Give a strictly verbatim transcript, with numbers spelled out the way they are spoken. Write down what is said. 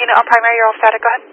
Unit on primary, you're all static. Go ahead.